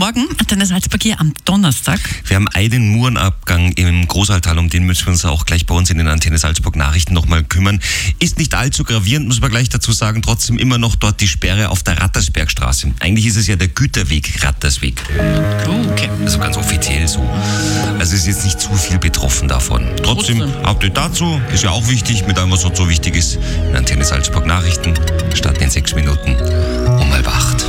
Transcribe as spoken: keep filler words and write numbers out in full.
Morgen, Antenne Salzburg hier am Donnerstag. Wir haben einen Murenabgang im Großaltal, um den müssen wir uns auch gleich bei uns in den Antenne Salzburg Nachrichten nochmal kümmern. Ist nicht allzu gravierend, muss man gleich dazu sagen, trotzdem immer noch dort die Sperre auf der Rattersbergstraße. Eigentlich ist es ja der Güterweg Rattersweg. Oh, okay. Also ganz offiziell so. Also ist jetzt nicht zu viel betroffen davon. Trotzdem, Trotzdem. Update dazu, ist ja auch wichtig, mit allem, was sonst so wichtig ist. In Antenne Salzburg Nachrichten, starten in sechs Minuten um halb acht.